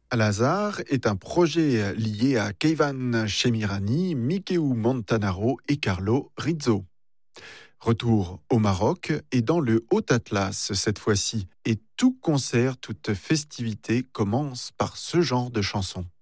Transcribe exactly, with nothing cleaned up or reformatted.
Al-Azhar est un projet lié à Keivan Chemirani, Mickey Montanaro et Carlo Rizzo. Retour au Maroc et dans le Haut-Atlas cette fois-ci. Et tout concert, toute festivité commence par ce genre de chanson.